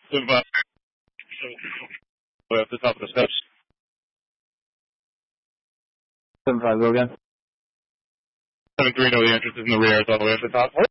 7-5. Way up the top of the steps. 7-5, go again. 7-3, no, the entrance is in the rear. It's all the way up the top.